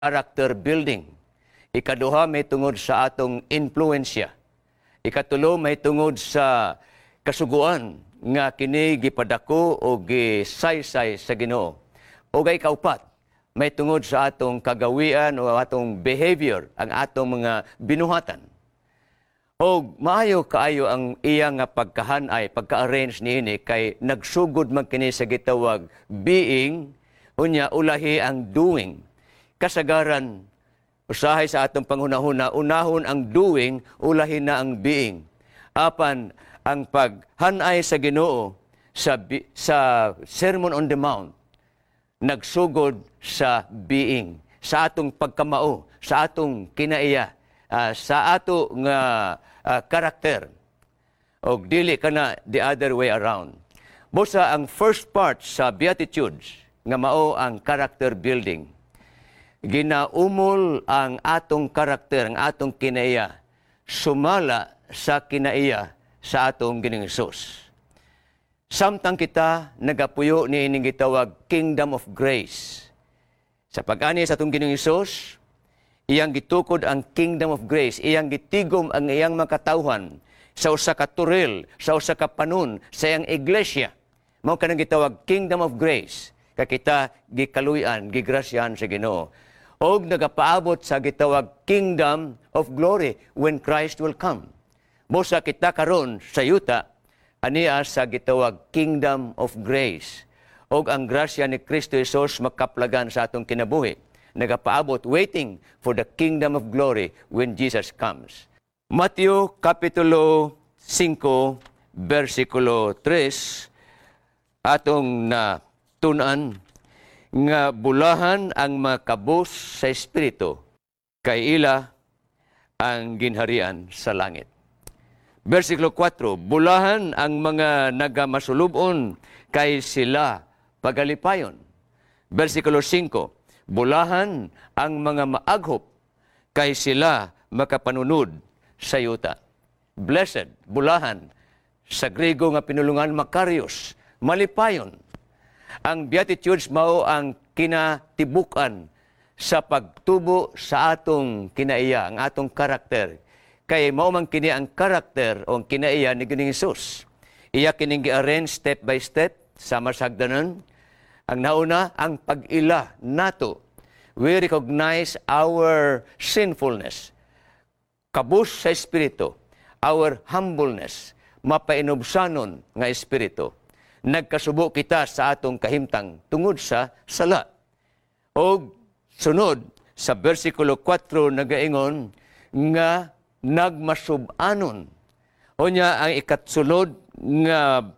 character building. Ikaduha, may tungod sa atong influensya. Ikatulo, may tungod sa kasuguan nga kini gipadako o gisaysay sa Ginoo. O kaupat, may tungod sa atong kagawian o atong behavior, ang atong mga binuhatan. O maayo kaayo ang iya nga pagkahanay, pagka-arrange niini kay nagsugod man kini sa gitawag being, unya ulahi ang doing. Kasagaran, usahay sa atong panghunahuna, unahon ang doing, ulahi na ang being. Apan ang paghanay sa Ginoo sa Sermon on the Mount, nagsugod sa being, sa atong pagkamao, sa atong kinaiya, sa ato nga karakter. O dili kana the other way around. Busa ang first part sa Beatitudes, nga mao ang character building. Ginaumol ang atong karakter, ang atong kinaiya, sumala sa kinaiya sa atong Ginoong Hesus. Samtang kita nagapuyo ni ining gitawag Kingdom of Grace. Sa pag-ani sa atong Ginoong Hesus, iyang gitukod ang Kingdom of Grace, iyang gitigom ang iyang makatawhan sa usa ka turil, sa usa ka panon, sa iyang iglesia. Mao kanang gitawag Kingdom of Grace. Kita gikaluyan, gigrasyahan sa Ginoo. Og nagapaabot sa gitawag Kingdom of Glory when Christ will come. Busa kita karon sa yuta, aniya sa gitawag Kingdom of Grace. Og ang grasya ni Kristo Jesus makaplagan sa atong kinabuhi. Nagapaabot, waiting for the Kingdom of Glory when Jesus comes. Matthew Kapitulo 5, versikulo 3, atong na tunan nga bulahan ang makabus sa Espiritu, kay ila ang ginharian sa langit. Versikulo 4, bulahan ang mga nagamasulubon, kay sila pagalipayon. Versikulo 5, bulahan ang mga maaghop, kay sila makapanunod sa yuta. Blessed, bulahan, sa Griego nga pinulungan Makarios, malipayon. Ang Beatitudes mao ang kinatibukan sa pagtubo sa atong kinaiya, ang atong karakter. Kay mao man kini ang karakter o ang kinaiya ni Ginoong Hesus. Iya kining gi-arrange step by step sama sa hagdanan. Ang nauna, ang pag-ila nato. We recognize our sinfulness. Kabus sa Espiritu. Our humbleness. Mapainobsanon nga Espiritu. Nagkasubo kita sa atong kahimtang tungod sa sala. O sunod, sa versikulo 4 nagaingon nga nagmasubanon. O niya ang ikatsulod nga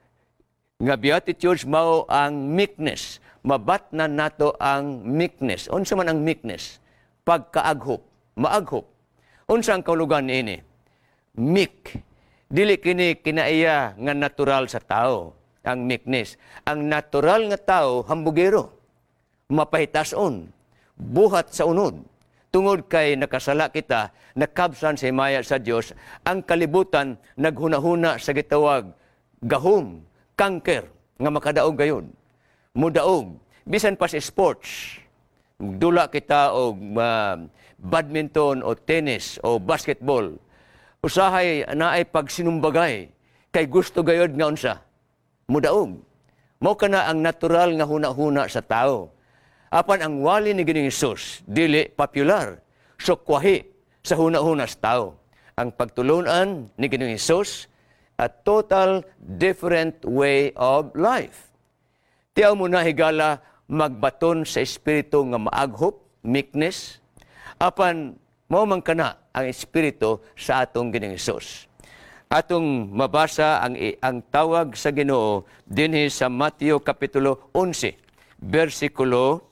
Beatitudes mao ang meekness. Mabatnan nato ang meekness. Unsa man ang meekness? Pagkaaghop, maaghop. Unsa ang kaulugan niini? Meek. Dili kini kinaiya nga natural sa tao. Ang meekness. Ang natural nga tao, hambugero, mapahitason, buhat sa unod. Tungod kay nakasala kita, nakabsan sa himaya sa Dios, ang kalibutan naghunahuna sa gitawag gahom, kanker, nga makadaog gayon. Mudaog, bisan pa sa sports. Dula kita og badminton o tennis o basketball. Usahay na ay pagsinumbagay kay gusto gayod nga unsa. Mudaog. Mao kana ang natural nga huna-huna sa tao. Apan ang wali ni Ginoong Hesus dili popular, sukwahi sa huna-huna sa tao. Ang pagtulunan ni Ginoong Hesus, a total different way of life. Tiyaw mo na higala magbaton sa Espiritu nga maaghop, meekness. Apan mao man kana ang Espiritu sa atong Ginoong Hesus. Atong mabasa ang tawag sa Ginoo dinhi sa Mateo Kapitulo 11, versikulo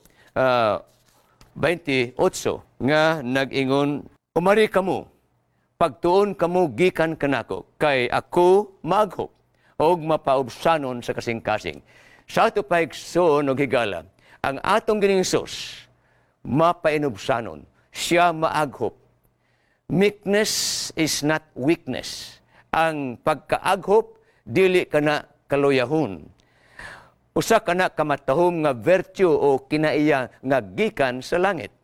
28, nga nag-ingon, umari kamo, pagtuon kamo gikan kanako, kay ako maaghop, og mapaubsanon sa kasing-kasing. Sa ato paigsoon og higala, ang atong Ginoong Hesus mapainubsanon, siya maaghop. Meekness is not weakness. Ang pagkaaghop, dili kana kaluyahon. Usa kana kamatahom nga virtue o kinaiya nga gikan sa langit.